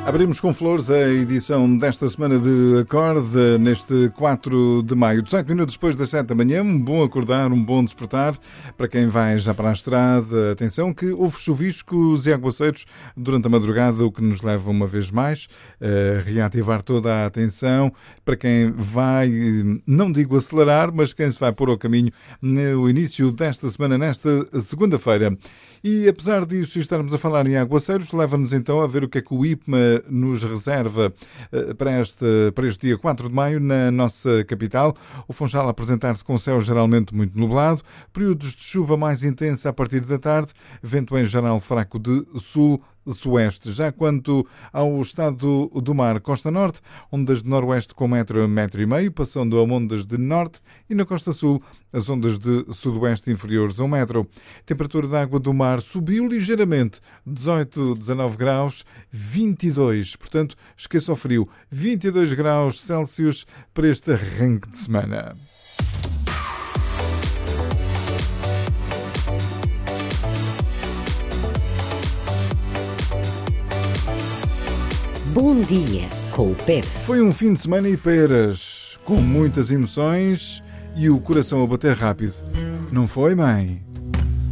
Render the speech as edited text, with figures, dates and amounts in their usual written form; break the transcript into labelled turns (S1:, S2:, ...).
S1: Abrimos com flores a edição desta semana de Acorde, neste 4 de maio. 18 minutos depois das 7 da manhã, um bom acordar, um bom despertar para quem vai já para a estrada. Atenção que houve chuviscos e aguaceiros durante a madrugada, o que nos leva uma vez mais a reativar toda a atenção para quem vai, não digo acelerar, mas quem se vai pôr ao caminho no início desta semana, nesta segunda-feira. E apesar disso estarmos a falar em aguaceiros, leva-nos então a ver o que é que o IPMA nos reserva para este dia 4 de maio na nossa capital. O Funchal a apresentar-se com o céu geralmente muito nublado, períodos de chuva mais intensa a partir da tarde, vento em geral fraco de sul-sueste. Já quanto ao estado do mar, costa norte, ondas de noroeste com metro e meio, passando a ondas de norte, e na costa sul, as ondas de sudoeste inferiores a 1 metro. Temperatura da água do mar subiu ligeiramente, 18, 19 graus, 22, portanto, esqueça o frio, 22 graus Celsius para este arranque de semana.
S2: Bom dia com o Pedro.
S1: Foi um fim de semana e peras, com muitas emoções e o coração a bater rápido. Não foi, mãe?